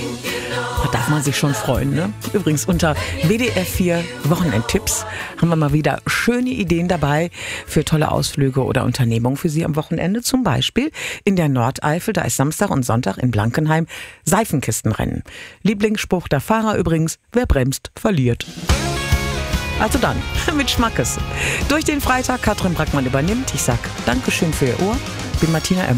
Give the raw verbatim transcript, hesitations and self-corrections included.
Da darf man sich schon freuen, ne? Übrigens unter W D R vier Wochenendtipps haben wir mal wieder schöne Ideen dabei für tolle Ausflüge oder Unternehmungen für Sie am Wochenende. Zum Beispiel in der Nordeifel, da ist Samstag und Sonntag in Blankenheim Seifenkistenrennen. Lieblingsspruch der Fahrer übrigens: Wer bremst, verliert. Also dann, mit Schmackes. Durch den Freitag, Katrin Brackmann übernimmt. Ich sag Dankeschön für Ihr Ohr. Bin Martina